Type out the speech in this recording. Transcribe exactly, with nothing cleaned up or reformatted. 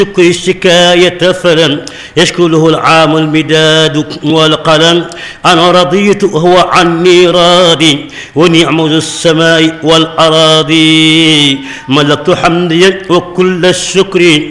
شكر الشكاية فلن يشكله العام المداد والقلم. أنا رضيت وهو عني راضي ونعم ذو السماء والأراضي. ملكت حمدي وكل الشكر